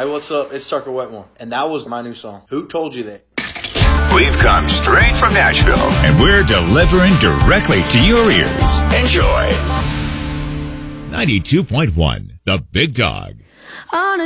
Hey, what's up? It's Tucker Wetmore, and that was my new song. Who told you that? We've come straight from Nashville, and we're delivering directly to your ears. Enjoy. 92.1, The Big Dog.